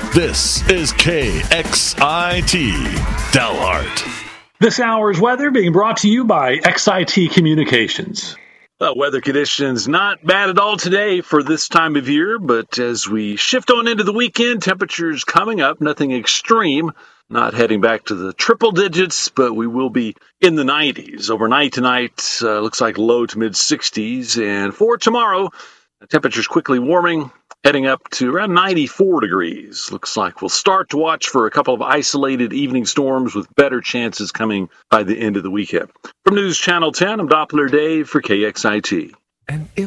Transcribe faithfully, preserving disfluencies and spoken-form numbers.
This is K X I T Dalhart. This hour's weather being brought to you by X I T Communications. Well, weather conditions not bad at all today for this time of year, but as we shift on into the weekend, temperatures coming up, nothing extreme, not heading back to the triple digits, but we will be in the nineties. Overnight tonight, uh, looks like low to mid sixties, and for tomorrow, the temperature's quickly warming, heading up to around ninety-four degrees. Looks like we'll start to watch for a couple of isolated evening storms with better chances coming by the end of the weekend. From News Channel ten, I'm Doppler Dave for K X I T. And if